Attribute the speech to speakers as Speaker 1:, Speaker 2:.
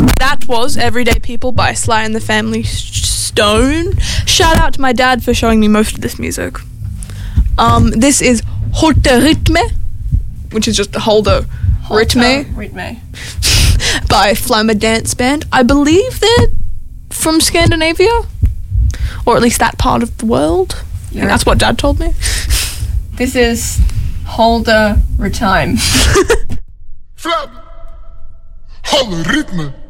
Speaker 1: That was Everyday People by Sly and the Family Stone. Shout out to my dad for showing me most of this music. This is Holte Rytme, which is just Holder Rytme by Flamma Dance Band. I believe they're from Scandinavia, or at least that part of the world. Yeah. That's what Dad told me.
Speaker 2: This is Holder Rytme.
Speaker 3: Flam! Holder Rytme!